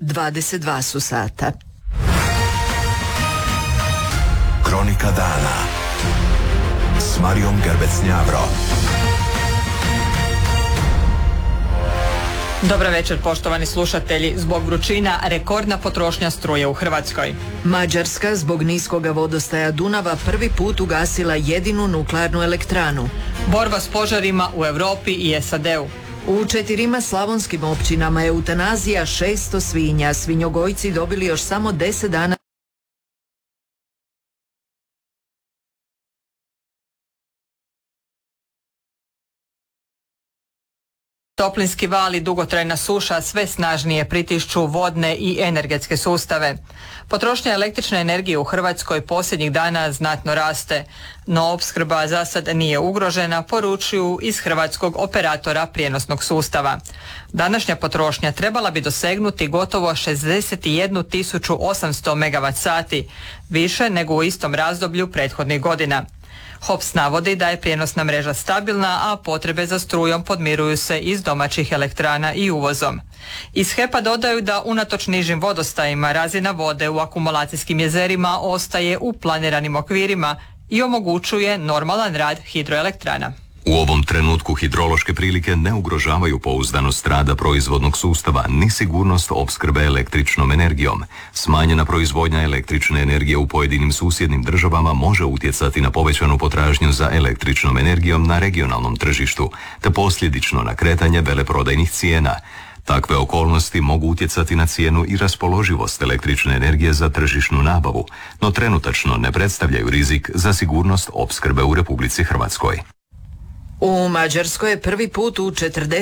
22 su sata. Kronika dana s Marijom Gerbec-Njavro. Dobar večer, poštovani slušatelji. Zbog vrućina rekordna potrošnja struje u Hrvatskoj. Mađarska zbog niskoga vodostaja Dunava prvi put ugasila jedinu nuklearnu elektranu. Borba s požarima u Europi i SAD-u. U 4 slavonskim općinama eutanazija 600 svinja. Svinjogojci dobili još samo 10 dana. Toplinski val i dugotrajna suša sve snažnije pritišću vodne i energetske sustave. Potrošnja električne energije u Hrvatskoj posljednjih dana znatno raste, no opskrba za sad nije ugrožena, poručuju iz hrvatskog operatora prijenosnog sustava. Današnja potrošnja trebala bi dosegnuti gotovo 61.800 MWh, više nego u istom razdoblju prethodnih godina. HOPS navodi da je prijenosna mreža stabilna, a potrebe za strujom podmiruju se iz domaćih elektrana i uvozom. Iz HEP-a dodaju da unatoč nižim vodostajima razina vode u akumulacijskim jezerima ostaje u planiranim okvirima i omogućuje normalan rad hidroelektrana. U ovom trenutku hidrološke prilike ne ugrožavaju pouzdanost rada proizvodnog sustava ni sigurnost opskrbe električnom energijom. Smanjena proizvodnja električne energije u pojedinim susjednim državama može utjecati na povećanu potražnju za električnom energijom na regionalnom tržištu, te posljedično na kretanje veleprodajnih cijena. Takve okolnosti mogu utjecati na cijenu i raspoloživost električne energije za tržišnu nabavu, no trenutačno ne predstavljaju rizik za sigurnost opskrbe u Republici Hrvatskoj. U Mađarskoj je prvi put u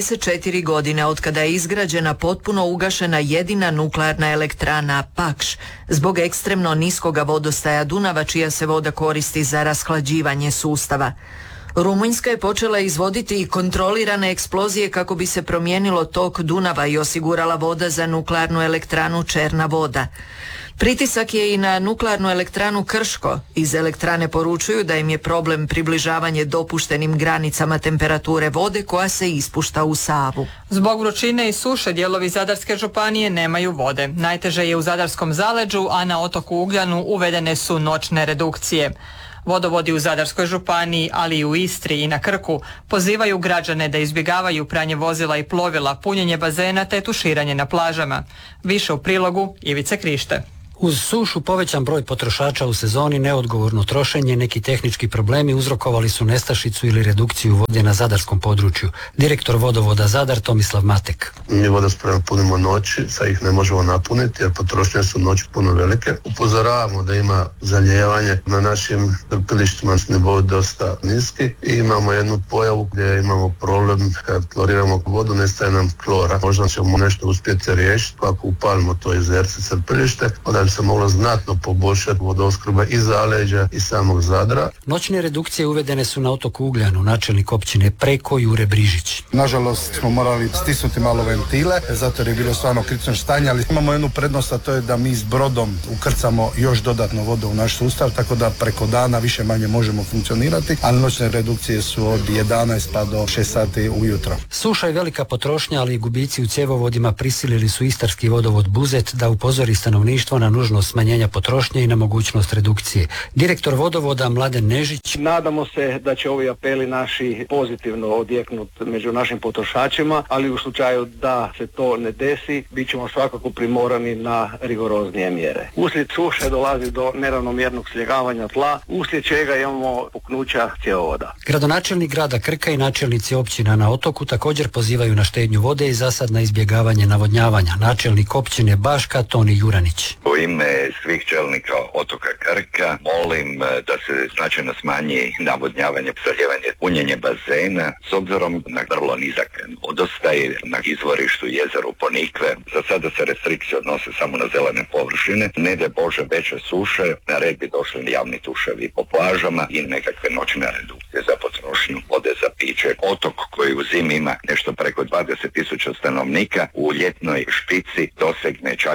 44 godine otkada je izgrađena potpuno ugašena jedina nuklearna elektrana Pakš zbog ekstremno niskoga vodostaja Dunava, čija se voda koristi za rashlađivanje sustava. Rumunjska je počela izvoditi i kontrolirane eksplozije kako bi se promijenilo tok Dunava i osigurala voda za nuklearnu elektranu Černa voda. Pritisak je i na nuklearnu elektranu Krško. Iz elektrane poručuju da im je problem približavanje dopuštenim granicama temperature vode koja se ispušta u Savu. Zbog vrućine i suše dijelovi Zadarske županije nemaju vode. Najteže je u Zadarskom zaleđu, a na otoku Ugljanu uvedene su noćne redukcije. Vodovodi u Zadarskoj županiji, ali i u Istri i na Krku pozivaju građane da izbjegavaju pranje vozila i plovila, punjenje bazena te tuširanje na plažama. Više u prilogu Ivice Krište. Uz sušu povećan broj potrošača u sezoni, neodgovorno trošenje, neki tehnički problemi uzrokovali su nestašicu ili redukciju vode na zadarskom području. Direktor vodovoda Zadar Tomislav Matek. Mi vodospreme punimo noći, sad ih ne možemo napuniti jer potrošnje su noći puno velike. Upozoravamo da ima zalijevanje na našim crpilištima s nivou dosta niski i imamo jednu pojavu gdje imamo problem kad kloriramo vodu, nestaje nam klora. Možda ćemo nešto uspjeti riješiti ako upalimo to jezerce crpilište, onda se moglo znatno poboljšati vodoopskrba i zaleđa i samog Zadra. Noćne redukcije uvedene su na otoku Ugljanu, načelnik općine Preko Jure Brižić. Nažalost smo morali stisnuti malo ventile, zato jer je bilo stvarno kritično stanje, ali imamo jednu prednost, a to je da mi s brodom ukrcamo još dodatno vodu u naš sustav, tako da preko dana više manje možemo funkcionirati, ali noćne redukcije su od 11 pa do 6 sati ujutro. Suša i velika potrošnja, ali i gubici u cjevovodima prisilili su istarski vodovod Buzet da upozori stanovništvo na nužnost smanjenja potrošnje i na mogućnost redukcije. Direktor vodovoda Mladen Nežić. Nadamo se da će ovi apeli naši pozitivno odjeknuti među našim potrošačima, ali u slučaju da se to ne desi, bit ćemo svakako primorani na rigoroznije mjere. Uslijed suše dolazi do neravnomjernog sljegavanja tla, uslijed čega imamo puknuća cjevovoda. Gradonačelnik grada Krka i načelnici općina na otoku također pozivaju na štednju vode i zasad na izbjegavanje navodnjavanja. Načelnik općine Baška Toni Juranić. U ime svih čelnika otoka Krka molim da se značajno smanji navodnjavanje, zalijevanje, punjenje bazena s obzirom na vrlo nizak vodostaj na izvorištu jezeru Ponikve. Za sada se restrikcije odnose samo na zelene površine. Ne daj Bože veće suše, na red bi došli javni tuševi po plažama i nekakve noćne redukcije za potrošnju vode za piće. Otok koji u zimi ima nešto preko 20.000 stanovnika, u ljetnoj špici dosegne čak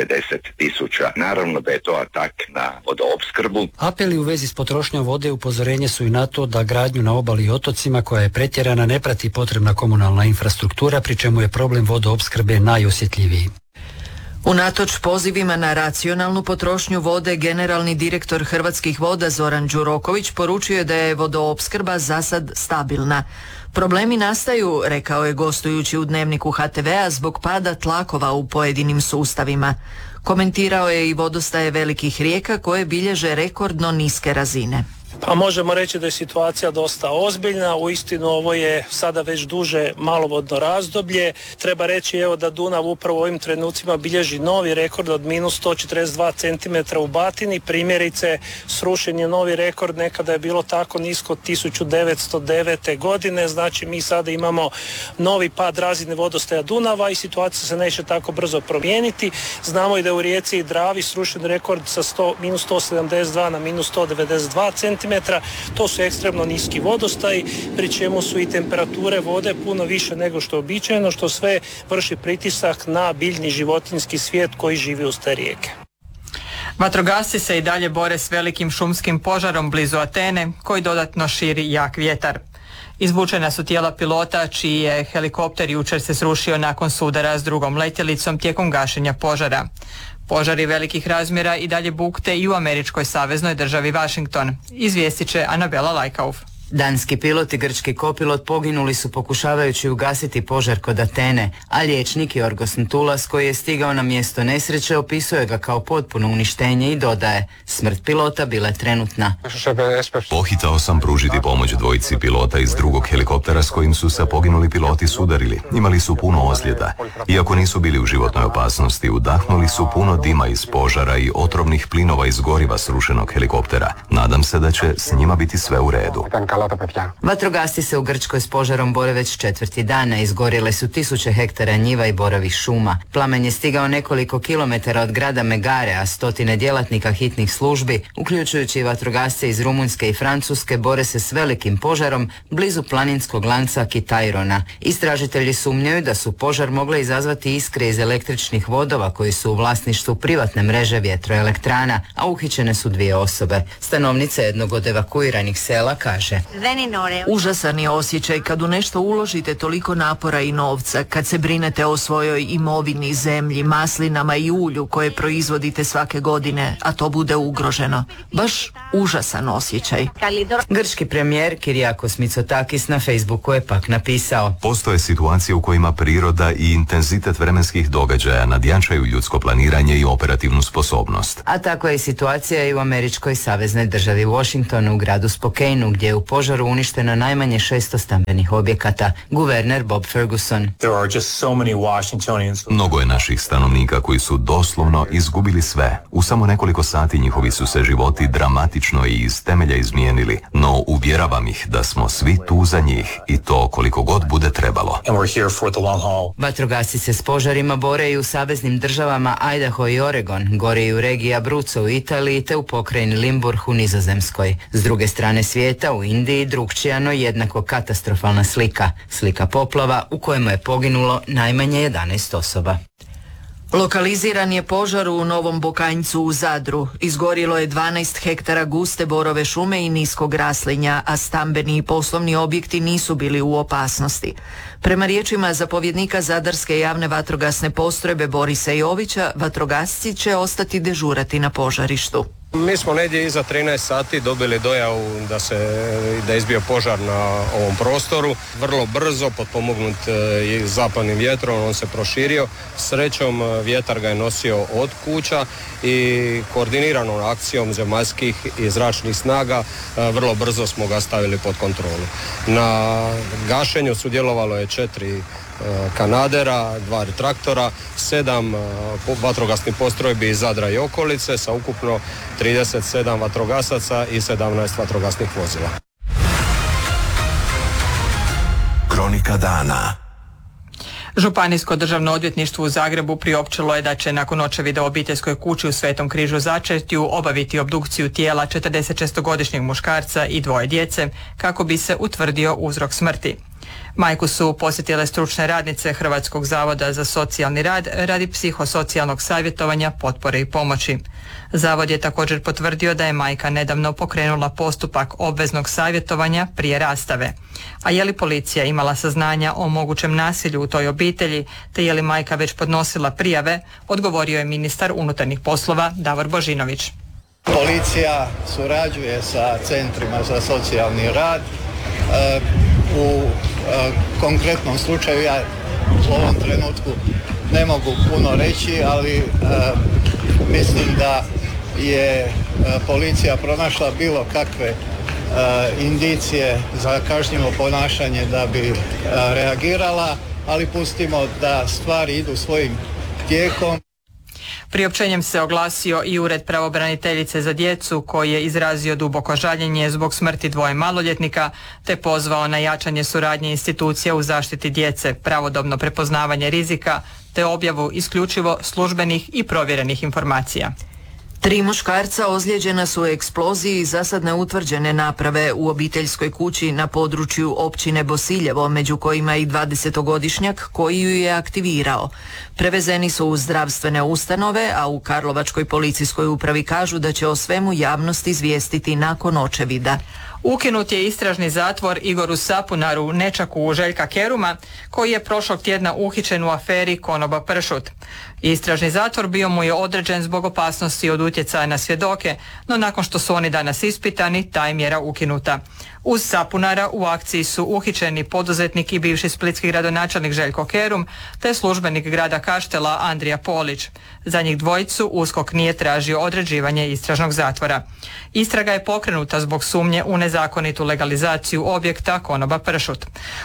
150.000. Naravno da je to atak na vodoopskrbu. Apeli u vezi s potrošnjom vode upozorenje su i na to da gradnju na obali i otocima koja je pretjerana ne prati potrebna komunalna infrastruktura, pri čemu je problem vodoopskrbe najosjetljiviji. Unatoč pozivima na racionalnu potrošnju vode, generalni direktor Hrvatskih voda Zoran Đuroković poručio je da je vodoopskrba zasad stabilna. Problemi nastaju, rekao je gostujući u Dnevniku HTV-a, zbog pada tlakova u pojedinim sustavima. Komentirao je i vodostaje velikih rijeka koje bilježe rekordno niske razine. Pa možemo reći da je situacija dosta ozbiljna, uistinu ovo je sada već duže malovodno razdoblje. Treba reći evo da Dunav upravo u ovim trenucima bilježi novi rekord od minus 142 cm u Batini. Primjerice, srušen je novi rekord, nekada je bilo tako nisko 1909. godine, znači mi sada imamo novi pad razine vodostaja Dunava i situacija se neće tako brzo promijeniti. Znamo i da je u rijeci i Dravi srušen rekord sa minus 172 na minus 192 cm. To su ekstremno niski vodostaji, pri čemu su i temperature vode puno više nego što je uobičajeno, što sve vrši pritisak na biljni životinjski svijet koji živi uz te rijeke. Vatrogasci se i dalje bore s velikim šumskim požarom blizu Atene, koji dodatno širi jak vjetar. Izvučena su tijela pilota čiji je helikopter jučer se srušio nakon sudara s drugom letjelicom tijekom gašenja požara. Požari velikih razmjera i dalje bukte i u američkoj saveznoj državi Washington, izvijestit će Anabela Lajkauf. Danski pilot i grčki kopilot poginuli su pokušavajući ugasiti požar kod Atene, a liječnik Jorgos Ntulas koji je stigao na mjesto nesreće opisuje ga kao potpuno uništenje i dodaje: smrt pilota bila je trenutna. Pohitao sam pružiti pomoć dvojici pilota iz drugog helikoptera s kojim su se poginuli piloti sudarili. Imali su puno ozljeda. Iako nisu bili u životnoj opasnosti, udahnuli su puno dima iz požara i otrovnih plinova iz goriva srušenog helikoptera. Nadam se da će s njima biti sve u redu. Vatrogasci se u Grčkoj s požarom bore već 4. dana, izgorjele su 1000 hektara njiva i borovih šuma. Plamen je stigao nekoliko kilometara od grada Megare, a stotine djelatnika hitnih službi, uključujući i vatrogasce iz Rumunjske i Francuske, bore se s velikim požarom blizu planinskog lanca Kitairona. Istražitelji sumnjaju da su požar mogle izazvati iskre iz električnih vodova koji su u vlasništvu privatne mreže vjetroelektrana, a uhićene su 2 osobe. Stanovnica jednog od evakuiranih sela kaže: užasan je osjećaj kad u nešto uložite toliko napora i novca, kad se brinete o svojoj imovini, zemlji, maslinama i ulju koje proizvodite svake godine, a to bude ugroženo. Baš užasan osjećaj. Grčki premijer Kyriakos Mitsotakis na Facebooku je pak napisao: postoje situacije u kojima priroda i intenzitet vremenskih događaja nadjačaju ljudsko planiranje i operativnu sposobnost. A takva je situacija i u američkoj saveznoj državi Washingtonu, u gradu Spokaneu, gdje je u požaru uništeno najmanje 600 stambenih objekata. Guverner Bob Ferguson: mnogo je naših stanovnika koji su doslovno izgubili sve. U samo nekoliko sati njihovi su se životi dramatično i iz temelja izmijenili, no uvjeravam ih da smo svi tu za njih i to koliko god bude trebalo. Vatrogasci se s požarima bore i u saveznim državama Idaho i Oregon, gore i u regiji Abruzzo u Italiji te u pokrajini Limburg u Nizozemskoj. S druge strane svijeta, u Indiji, drukčija no jednako katastrofalna slika. Slika poplava u kojemu je poginulo najmanje 11 osoba. Lokaliziran je požar u Novom Bokanjcu u Zadru. Izgorilo je 12 hektara guste borove šume i niskog raslinja, a stambeni i poslovni objekti nisu bili u opasnosti. Prema riječima zapovjednika Zadarske javne vatrogasne postrojbe Borisa Jovića, vatrogasci će ostati dežurati na požarištu. Mi smo negdje iza 13 sati dobili dojavu da je izbio požar na ovom prostoru. Vrlo brzo, potpomognut zapadnim vjetrom, on se proširio. Srećom vjetar ga je nosio od kuća i koordiniranom akcijom zemaljskih i zračnih snaga vrlo brzo smo ga stavili pod kontrolu. Na gašenju sudjelovalo je 4 kanadera, 2 retraktora, 7 vatrogasnih postrojbi iz Zadra i okolice sa ukupno 37 vatrogasaca i 17 vatrogasnih vozila. Kronika dana. Županijsko državno odvjetništvo u Zagrebu priopćilo je da će nakon očevida u obiteljskoj kući u Svetom Križu Začretju obaviti obdukciju tijela 46-godišnjeg muškarca i 2 djece kako bi se utvrdio uzrok smrti. Majku su posjetile stručne radnice Hrvatskog zavoda za socijalni rad radi psihosocijalnog savjetovanja, potpore i pomoći. Zavod je također potvrdio da je majka nedavno pokrenula postupak obveznog savjetovanja prije rastave. A je li policija imala saznanja o mogućem nasilju u toj obitelji, te je li majka već podnosila prijave, odgovorio je ministar unutarnjih poslova Davor Božinović. Policija surađuje sa centrima za socijalni rad. U konkretnom slučaju ja u ovom trenutku ne mogu puno reći, ali mislim da je policija pronašla bilo kakve indicije za kažnjivo ponašanje da bi reagirala, ali pustimo da stvari idu svojim tijekom. Priopćenjem se oglasio i Ured pravobraniteljice za djecu koji je izrazio duboko žaljenje zbog smrti dvoje maloljetnika te pozvao na jačanje suradnje institucija u zaštiti djece, pravodobno prepoznavanje rizika te objavu isključivo službenih i provjerenih informacija. 3 muškarca ozlijeđena su u eksploziji za sad neutvrđene naprave u obiteljskoj kući na području općine Bosiljevo, među kojima i 20-godišnjak koji ju je aktivirao. Prevezeni su u zdravstvene ustanove, a u Karlovačkoj policijskoj upravi kažu da će o svemu javnost izvijestiti nakon očevida. Ukinut je istražni zatvor Igoru Sapunaru, nečaku Željka Keruma, koji je prošlog tjedna uhićen u aferi Konoba pršut. Istražni zatvor bio mu je određen zbog opasnosti od utjecaja na svjedoke, no nakon što su oni danas ispitani, ta je mjera ukinuta. Uz Sapunara u akciji su uhićeni poduzetnik i bivši splitski gradonačelnik Željko Kerum, te službenik grada Kaštela Andrija Polić. Za njih dvojicu USKOK nije tražio određivanje istražnog zatvora. Istraga je pokrenuta zbog sumnje u nezakonitu legalizaciju objekta Konoba pršut.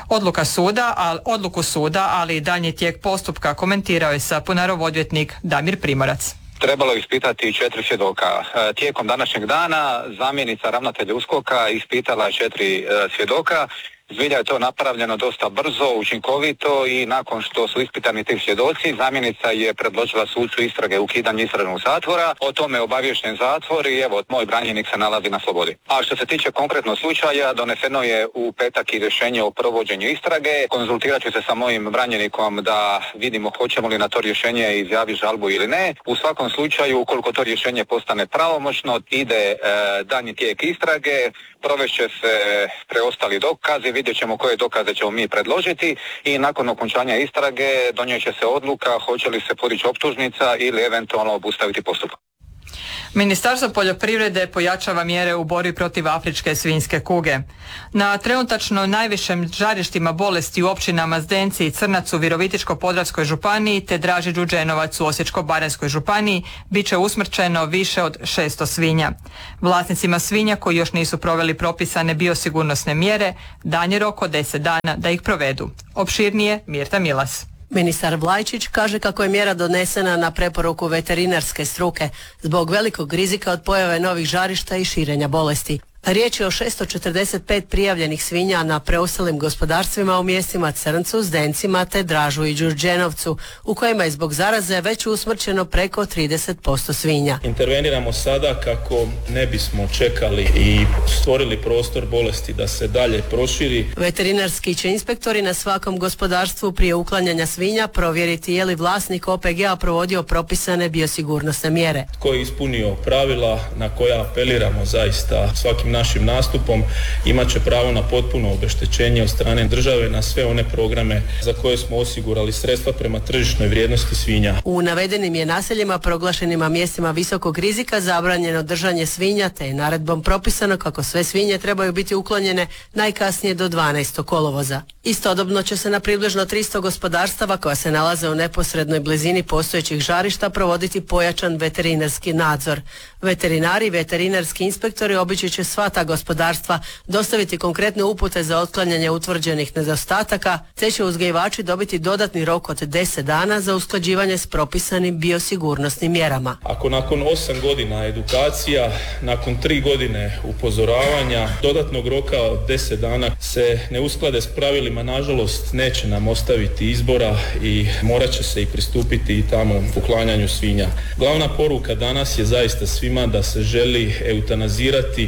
Odluku suda, ali i daljnji tijek postupka komentirao je Sapunarov odvjetnik Damir Primorac. Trebalo je ispitati 4 svjedoka. Tijekom današnjeg dana zamjenica ravnatelja USKOK-a ispitala 4 svjedoka. Zbilja je to napravljeno dosta brzo, učinkovito i nakon što su ispitani ti svjedoci, zamjenica je predložila sucu istrage ukidanje istražnog zatvora. O tome je obaviješten zatvor i evo, moj branjenik se nalazi na slobodi. A što se tiče konkretnog slučaja, doneseno je u petak i rješenje o provođenju istrage. Konzultirat ću se sa mojim branjenikom da vidimo hoćemo li na to rješenje izjaviti žalbu ili ne. U svakom slučaju, ukoliko to rješenje postane pravomoćno, ide daljnji tijek istrage, provešće se preostali dokazi, vidjet ćemo koje dokaze ćemo mi predložiti i nakon okončanja istrage donijet će se odluka hoće li se podići optužnica ili eventualno obustaviti postupak. Ministarstvo poljoprivrede pojačava mjere u borbi protiv afričke svinjske kuge. Na trenutačno najvišim žarištima bolesti u općinama Zdenci i Crnac u Virovitičko-podravskoj županiji te Draži Đurđenovac u Osječko-baranjskoj županiji bit će usmrćeno više od 600 svinja. Vlasnicima svinja koji još nisu proveli propisane biosigurnosne mjere dan je rok od 10 dana da ih provedu. Opširnije Mirta Milas. Ministar Vlajčić kaže kako je mjera donesena na preporuku veterinarske struke zbog velikog rizika od pojave novih žarišta i širenja bolesti. Riječ je o 645 prijavljenih svinja na preostalim gospodarstvima u mjestima Crncu, Zdencima te Dražu i Đurđenovcu, u kojima je zbog zaraze već usmrćeno preko 30% svinja. Interveniramo sada kako ne bismo čekali i stvorili prostor bolesti da se dalje proširi. Veterinarski će inspektori na svakom gospodarstvu prije uklanjanja svinja provjeriti je li vlasnik OPG-a provodio propisane biosigurnosne mjere. Tko je ispunio pravila na koja apeliramo zaista svakim našim nastupom imat će pravo na potpuno obeštećenje od strane države na sve one programe za koje smo osigurali sredstva prema tržišnoj vrijednosti svinja. U navedenim je naseljima proglašenima mjestima visokog rizika zabranjeno držanje svinja te je naredbom propisano kako sve svinje trebaju biti uklonjene najkasnije do 12. kolovoza. Istodobno će se na približno 300 gospodarstava koja se nalaze u neposrednoj blizini postojećih žarišta provoditi pojačan veterinarski nadzor. Veterinari i veterinarski inspektori obići će sva ta gospodarstva, dostaviti konkretne upute za otklanjanje utvrđenih nedostataka, te će uzgajivači dobiti dodatni rok od 10 dana za usklađivanje s propisanim biosigurnosnim mjerama. Ako nakon 8 godina edukacija, nakon 3 godine upozoravanja, dodatnog roka od 10 dana se ne usklade s pravilima, nažalost neće nam ostaviti izbora i morat će se i pristupiti i tamo uklanjanju svinja. Glavna poruka danas je zaista svima da se želi eutanazirati, ukloniti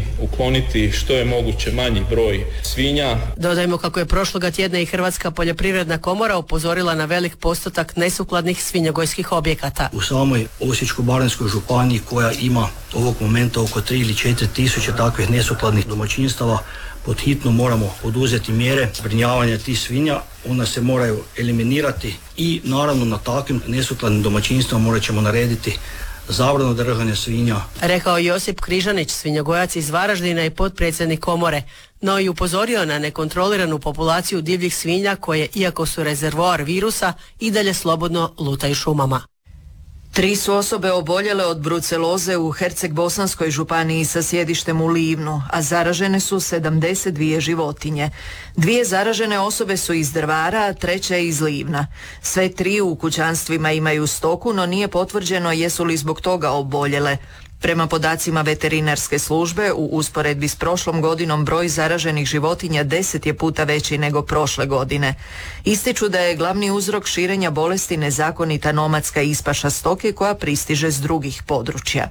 ukloniti što je moguće manji broj svinja. Dodajmo kako je prošloga tjedna i Hrvatska poljoprivredna komora upozorila na velik postotak nesukladnih svinjogojskih objekata. U samoj Osječko-baranjskoj županiji, koja ima ovog momenta oko 3 ili 4 tisuće takvih nesukladnih domaćinstava, pod hitno moramo poduzeti mjere zbrinjavanja tih svinja. Ona se moraju eliminirati i naravno na takvim nesukladnim domaćinstvima morat ćemo narediti zabranu držanja svinja. Rekao Josip Križanić, svinjogojac iz Varaždina i potpredsjednik komore, no i upozorio na nekontroliranu populaciju divljih svinja koje, iako su rezervoar virusa, i dalje slobodno lutaju šumama. 3 su osobe oboljele od bruceloze u Herceg-Bosanskoj županiji sa sjedištem u Livnu, a zaražene su 72 životinje. 2 zaražene osobe su iz Drvara, a 3. je iz Livna. Sve 3 u kućanstvima imaju stoku, no nije potvrđeno jesu li zbog toga oboljele. Prema podacima veterinarske službe, u usporedbi s prošlom godinom broj zaraženih životinja 10 je puta veći nego prošle godine. Ističu da je glavni uzrok širenja bolesti nezakonita nomadska ispaša stoke koja pristiže s drugih područja.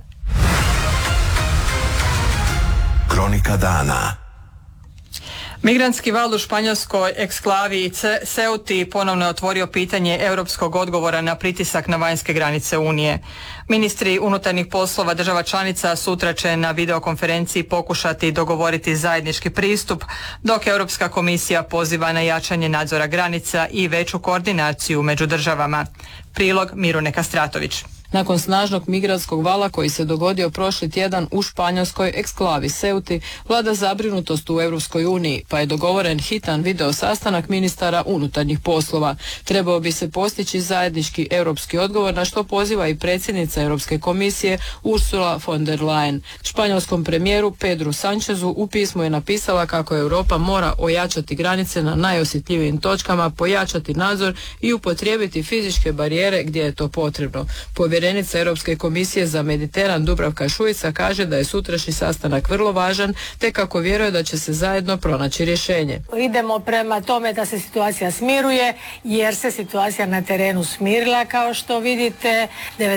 Kronika dana. Migrantski val u španjolskoj eksklavi Ceuti ponovno je otvorio pitanje europskog odgovora na pritisak na vanjske granice Unije. Ministri unutarnjih poslova država članica sutra će na videokonferenciji pokušati dogovoriti zajednički pristup, dok Europska komisija poziva na jačanje nadzora granica i veću koordinaciju među državama. Prilog Mirune Kastratović. Nakon snažnog migrantskog vala koji se dogodio prošli tjedan u španjolskoj eksklavi Ceuti, vlada zabrinutost u Europskoj uniji, pa je dogovoren hitan video sastanak ministara unutarnjih poslova. Trebao bi se postići zajednički europski odgovor, na što poziva i predsjednica Europske komisije Ursula von der Leyen. Španjolskom premijeru Pedru Sanchezu u pismu je napisala kako Europa mora ojačati granice na najosjetljivijim točkama, pojačati nadzor i upotrijebiti fizičke barijere gdje je to potrebno. Povjerenica Europske komisije za Mediteran Dubravka Šuica kaže da je sutrašnji sastanak vrlo važan, te kako vjeruje da će se zajedno pronaći rješenje. Idemo prema tome da se situacija smiruje, jer se situacija na terenu smirila, kao što vidite.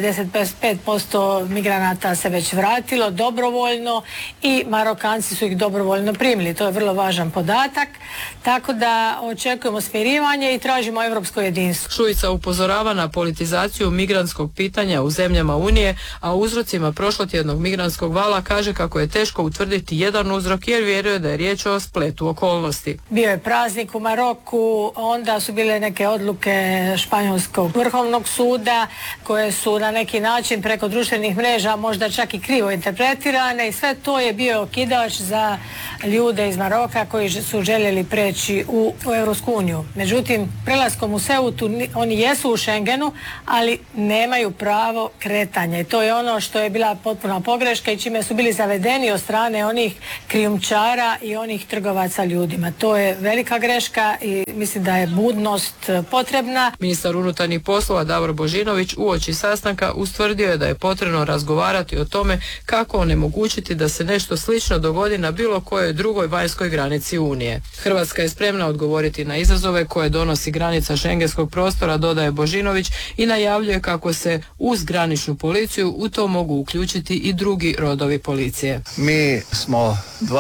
95% migranata se već vratilo dobrovoljno i Marokanci su ih dobrovoljno primili. To je vrlo važan podatak, tako da očekujemo smirivanje i tražimo europsko jedinstvo. Šuica upozorava na politizaciju migrantskog pitanja u zemljama Unije, a uzrocima prošlotjednog migrantskog vala kaže kako je teško utvrditi jedan uzrok jer vjeruje da je riječ o spletu okolnosti. Bio je praznik u Maroku, onda su bile neke odluke Španjolskog vrhovnog suda koje su na neki način preko društvenih mreža možda čak i krivo interpretirane i sve to je bio okidač za ljude iz Maroka koji su željeli preći u Europsku uniju. Međutim, prelaskom u Ceutu oni jesu u Schengenu, ali nemaju pravo kretanja i to je ono što je bila potpuna pogreška i čime su bili zavedeni od strane onih krijumčara i onih trgovaca ljudima. To je velika greška i mislim da je budnost potrebna. Ministar unutarnjih poslova Davor Božinović uoči sastanka ustvrdio je da je potrebno razgovarati o tome kako onemogućiti da se nešto slično dogodi na bilo kojoj drugoj vanjskoj granici Unije. Hrvatska je spremna odgovoriti na izazove koje donosi granica šengenskog prostora, dodaje Božinović, i najavljuje kako se uz graničnu policiju u to mogu uključiti i drugi rodovi policije. Mi smo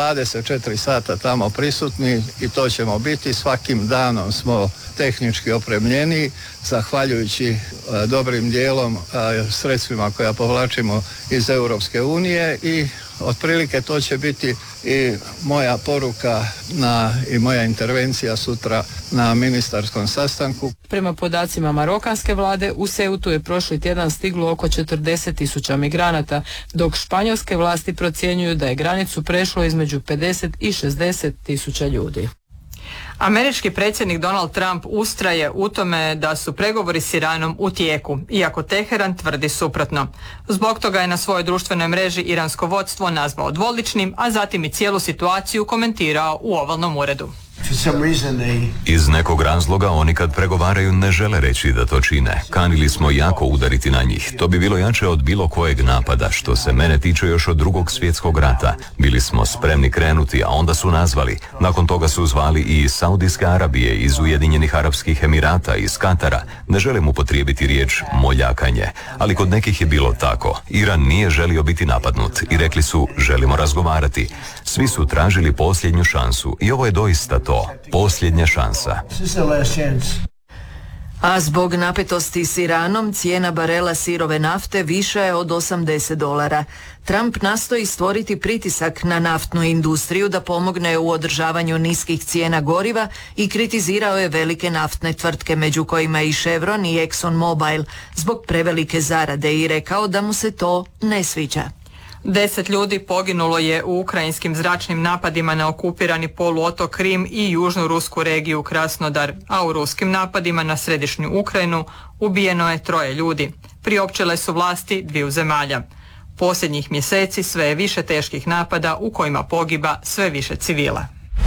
24 sata tamo prisutni i to ćemo biti. Svakim danom smo tehnički opremljeni, zahvaljujući dobrim dijelom sredstvima koja povlačimo iz Europske unije i otprilike to će biti i moja poruka i moja intervencija sutra na ministarskom sastanku. Prema podacima marokanske vlade, u Ceutu je prošli tjedan stiglo oko 40.000 migranata, dok španjolske vlasti procjenjuju da je granicu prešlo između 50 i 60.000 ljudi. Američki predsjednik Donald Trump ustraje u tome da su pregovori s Iranom u tijeku, iako Teheran tvrdi suprotno. Zbog toga je na svojoj društvenoj mreži iransko vodstvo nazvao dvoličnim, a zatim i cijelu situaciju komentirao u ovalnom uredu. Iz nekog razloga oni kad pregovaraju ne žele reći da to čine. Kanili smo jako udariti na njih. To bi bilo jače od bilo kojeg napada, što se mene tiče još od Drugog svjetskog rata. Bili smo spremni krenuti, a onda su nazvali. Nakon toga su zvali i iz Saudijske Arabije, iz Ujedinjenih Arapskih Emirata, iz Katara. Ne želim upotrijebiti riječ moljakanje, ali kod nekih je bilo tako. Iran nije želio biti napadnut i rekli su želimo razgovarati. Svi su tražili posljednju šansu i ovo je doista to, posljednja šansa. A zbog napetosti s Iranom cijena barela sirove nafte viša je od $80. Trump nastoji stvoriti pritisak na naftnu industriju da pomogne u održavanju niskih cijena goriva i kritizirao je velike naftne tvrtke, među kojima i Chevron i Exxon Mobil, zbog prevelike zarade i rekao da mu se to ne sviđa. 10 ljudi poginulo je u ukrajinskim zračnim napadima na okupirani poluotok Krim i južnu rusku regiju Krasnodar, a u ruskim napadima na središnju Ukrajinu ubijeno je 3 ljudi. Priopćile su vlasti 2 zemalja. Posljednjih mjeseci sve je više teških napada u kojima pogiba sve više civila.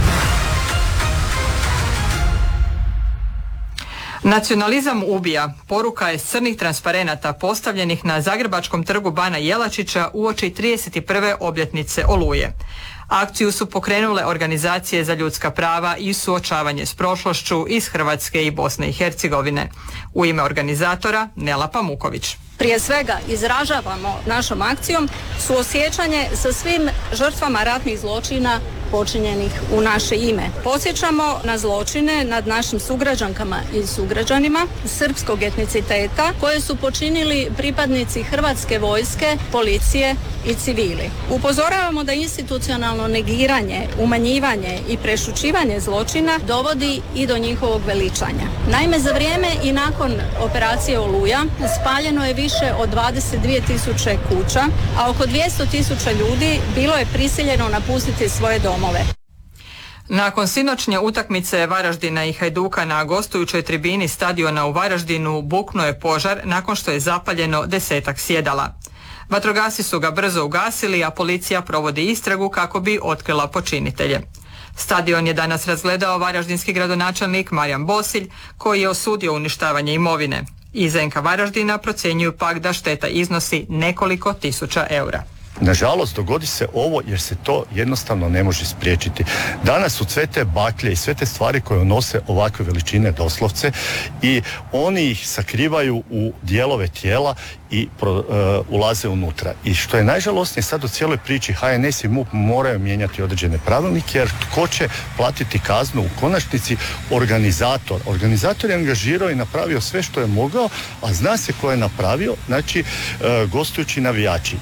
Nacionalizam ubija. Poruka je s crnih transparenata postavljenih na Zagrebačkom trgu Bana Jelačića uoči 31. obljetnice Oluje. Akciju su pokrenule organizacije za ljudska prava i suočavanje s prošlošću iz Hrvatske i Bosne i Hercegovine. U ime organizatora Nela Pamuković. Prije svega izražavamo našom akcijom suosjećanje sa svim žrtvama ratnih zločina počinjenih u naše ime. Podsjećamo na zločine nad našim sugrađankama i sugrađanima srpskog etniciteta koje su počinili pripadnici Hrvatske vojske, policije i civili. Upozoravamo da institucionalno negiranje, umanjivanje i prešućivanje zločina dovodi i do njihovog veličanja. Naime, za vrijeme i nakon operacije Oluja spaljeno je više od 22.000 kuća, a oko 200.000 ljudi bilo je prisiljeno napustiti svoje domove. Nakon sinoćnje utakmice Varaždina i Hajduka na gostujućoj tribini stadiona u Varaždinu buknuo je požar nakon što je zapaljeno 10-ak sjedala. Vatrogasci su ga brzo ugasili, a policija provodi istragu kako bi otkrila počinitelje. Stadion je danas razgledao varaždinski gradonačelnik Marijan Bosilj, koji je osudio uništavanje imovine. Iz NK Varaždina procjenjuju pak da šteta iznosi nekoliko tisuća eura. Nažalost, dogodi se ovo jer se to jednostavno ne može spriječiti. Danas su sve te baklje i sve te stvari koje nose ovakve veličine doslovce i oni ih sakrivaju u dijelove tijela i ulaze unutra. I što je najžalosnije sad u cijeloj priči, HNS i MUP moraju mijenjati određene pravilnike, jer tko će platiti kaznu u konačnici? Organizator. Organizator je angažirao i napravio sve što je mogao, a zna se ko je napravio, znači gostujući navijači.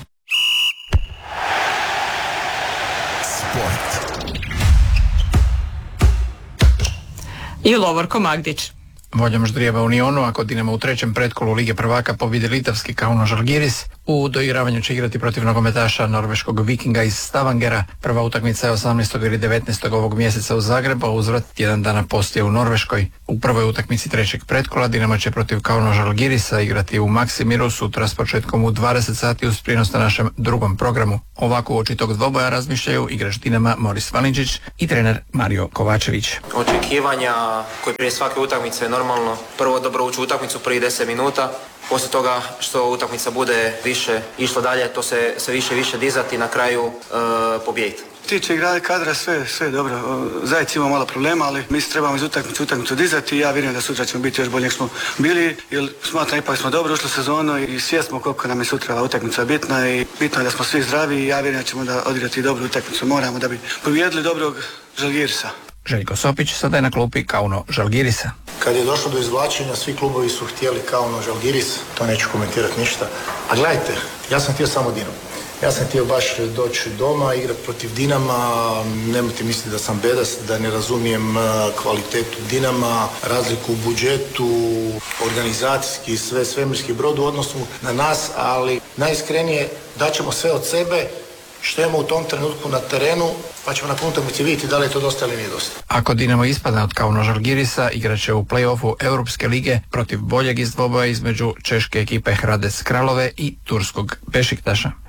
I Lovorko Magdić. Voljom Ždrijeva Unionu, ako Dinamo u 3. pretkolu Lige prvaka pobjedi litavski Kauno Žalgiris, u doigravanju će igrati protiv nogometaša norveškog Vikinga iz Stavangera. Prva utakmica je 18. ili 19. ovog mjeseca u Zagrebu, a uzvrat tjedan dana poslije u Norveškoj. U prvoj utakmici 3. pretkola Dinamo će protiv Kauno Žalgirisa igrati u Maksimiru sutra s početkom u 20 sati uz prijenos na našem drugom programu. Ovako uoči tog dvoboja razmišljaju igrač Dinama Moris Valindžić i trener Mario Kovačević. Očekivanja koje prije svake utakmice je normalno prvo dobro ući u utakmicu prvih 10 minuta. Poslije toga što utakmica bude više išla dalje, to se sve više i više dizati i na kraju pobijediti. Tiče igrali kadra, sve je dobro. Zajec ima malo problema, ali mi se trebamo iz utakmicu dizati i ja vjerujem da sutra ćemo biti još bolje nego smo bili, jer smatram ipak smo dobro ušli u sezonu i svjesni smo koliko nam je sutra utakmica bitna i bitno je da smo svi zdravi i ja vjerujem da ćemo da odigrati dobru utakmicu. Moramo da bi pobijedili dobrog Žalgirisa. Željko Sopić sada je na klupi Kauno Žalgirisa. Kad je došlo do izvlačenja, svi klubovi su htjeli Kauno Žalgiris, to neću komentirati ništa. A gledajte, ja sam htio samo Dinamo. Ja sam htio baš doći doma, igrati protiv Dinama, nemojte misliti da sam bedas, da ne razumijem kvalitetu Dinama, razliku u budžetu, organizacijski, svemirski brod u odnosu na nas, ali najiskrenije daćemo sve od sebe, što imamo u tom trenutku na terenu, pa ćemo nakon utakmice vidjeti da li je to dosta ili nije dosta. Ako Dinamo ispadne od Kauno Žalgirisa, igraće u play-offu Europske lige protiv boljeg iz dvoboja između češke ekipe Hradec Kralove i turskog Bešiktaša.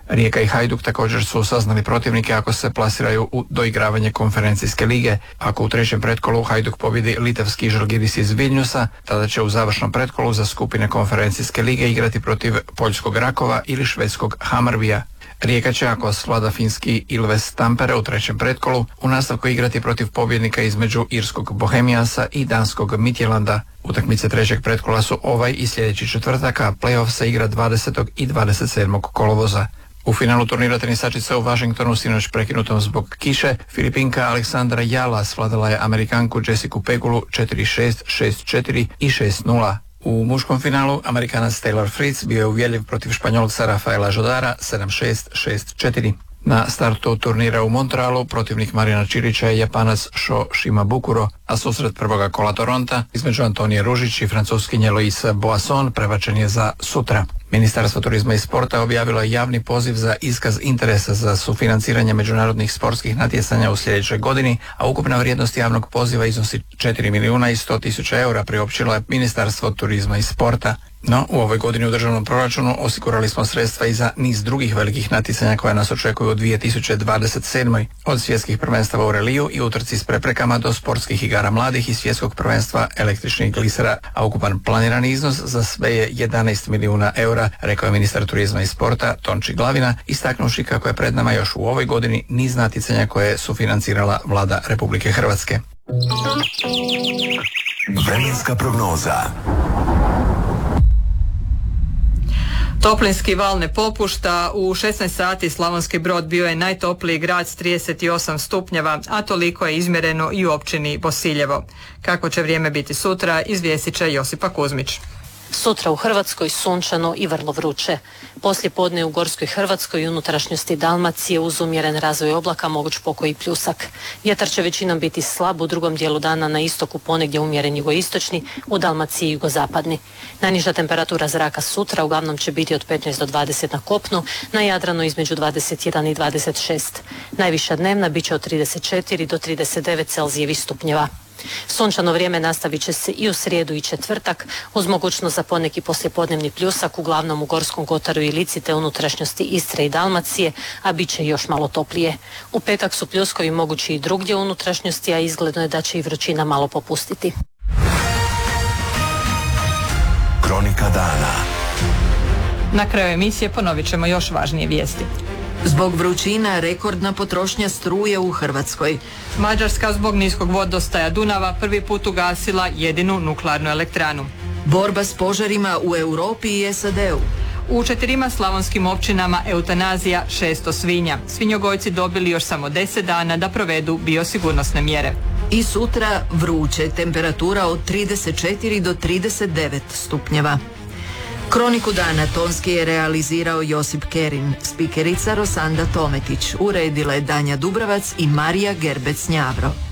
Rijeka i Hajduk također su saznali protivnike ako se plasiraju u doigravanje konferencijske lige. Ako u trećem pretkolu Hajduk pobjedi litavski Žalgiris iz Vilniusa, tada će u završnom pretkolu za skupine konferencijske lige igrati protiv poljskog Rakova ili švedskog Hammarbyja. Rijeka će, ako svlada finski Ilves Tampere u trećem pretkolu, u nastavku igrati protiv pobjednika između irskog Bohemiansa i danskog Midtjylanda. Utakmice trećeg pretkola su ovaj i sljedeći četvrtak, a play-off se igra 20. i 27. kolovoza. U finalu turnira tenisačica u Washingtonu, sinoć prekinutom zbog kiše, Filipinka Aleksandra Jala svladala je Amerikanku Jessicu Pegulu 4-6, 6-4 i 6-0. U muškom finalu Amerikanac Taylor Fritz bio je uvjerljiv protiv Španjolca Rafaela Jodara 7-6, 6-4. Na startu turnira u Montrealu protivnik Marina Čilića je Japanac Sho Shimabukuro, a susret prvoga kola Toronta između Antonije Ružić i francuskinje Loise Boisson prebačen je za sutra. Ministarstvo turizma i sporta objavilo je javni poziv za iskaz interesa za sufinanciranje međunarodnih sportskih natjecanja u sljedećoj godini, a ukupna vrijednost javnog poziva iznosi 4 milijuna i 100 tisuća eura, priopćilo je Ministarstvo turizma i sporta. No, u ovoj godini u državnom proračunu osigurali smo sredstva i za niz drugih velikih natjecanja koja nas očekuju u 2027. Od svjetskih prvenstava u reliju i utrci s preprekama do sportskih igara mladih i svjetskog prvenstva električnih glisera, a ukupan planirani iznos za sve je 11 milijuna eura, rekao je ministar turizma i sporta Tonči Glavina, istaknuši kako je pred nama još u ovoj godini niz natjecanja koje je sufinancirala vlada Republike Hrvatske. Vremenska prognoza. Toplinski val ne popušta. U 16 sati Slavonski Brod bio je najtopliji grad s 38 stupnjeva, a toliko je izmjereno i u općini Bosiljevo. Kako će vrijeme biti sutra, izvijestit će Josipa Kuzmić. Sutra u Hrvatskoj sunčano i vrlo vruće. Poslije podne u Gorskoj Hrvatskoj i unutrašnjosti Dalmacije uz umjeren razvoj oblaka moguć pokoj i pljusak. Vjetar će većinom biti slab, u drugom dijelu dana na istoku ponegdje umjeren jugoistočni, u Dalmaciji jugozapadni. Najniža temperatura zraka sutra uglavnom će biti od 15 do 20 na kopnu, na Jadranu između 21 i 26. Najviša dnevna bit će od 34 do 39 Celzijevih stupnjeva. Sunčano vrijeme nastavit će se i u srijedu i četvrtak, uz mogućnost za poneki poslijepodnevni pljusak, uglavnom u Gorskom kotaru i Lici te unutrašnjosti Istre i Dalmacije, a bit će još malo toplije. U petak su pljuskovi mogući i drugdje u unutrašnjosti, a izgledno je da će i vrućina malo popustiti. Kronika dana. Na kraju emisije ponovit ćemo još važnije vijesti. Zbog vrućina rekordna potrošnja struje u Hrvatskoj. Mađarska zbog niskog vodostaja Dunava prvi put ugasila jedinu nuklearnu elektranu. Borba s požarima u Europi i SAD-u. U 4 slavonskim općinama eutanazija 600 svinja. Svinjogojci dobili još samo 10 dana da provedu biosigurnosne mjere. I sutra vruće, temperatura od 34 do 39 stupnjeva. Kroniku dana tonski je realizirao Josip Kerin, spikerica Rosanda Tometić, uredila je Danja Dubravac i Marija Gerbec-Njavro.